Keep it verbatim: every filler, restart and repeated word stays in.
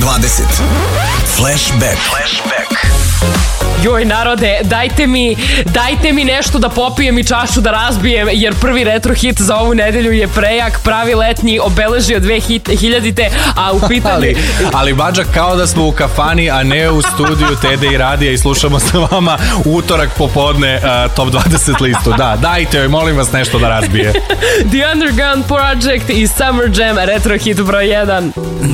dvadeset. Flashback. Flashback. Joj, narode, dajte mi, dajte mi nešto da popijem i čašu da razbijem, jer prvi retro hit za ovu nedelju je prejak, pravi letnji, obeležio dve hiljadite, a u pitanju... ali, ali Badža, kao da smo u kafani, a ne u studiju Tede i Radija i slušamo sa vama utorak popodne uh, top dvadeset listu. Da, dajte joj, molim vas, nešto da razbije. The Underground Project i Summer Jam, retro hit broj jedan.